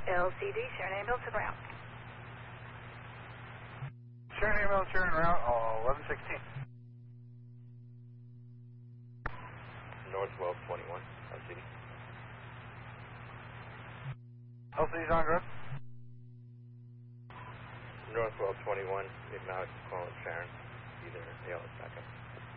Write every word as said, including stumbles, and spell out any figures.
L C D, Sharon Ambulance en route. Sharon Ambulance, Sharon route, eleven sixteen. North twelve twenty-one, L C D. L C D's on grid. North twelve twenty-one, acknowledge calling Sharon, either A L S backup.